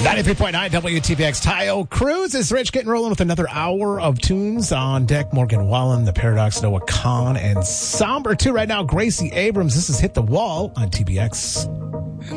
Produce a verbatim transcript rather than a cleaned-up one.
ninety-three point nine W T B X. Tayo Cruz is Rich getting rolling with another hour of tunes on deck. Morgan Wallen, The Paradox, Noah Khan, and Somber too. Right now, Gracie Abrams. This is Hit the Wall on T B X.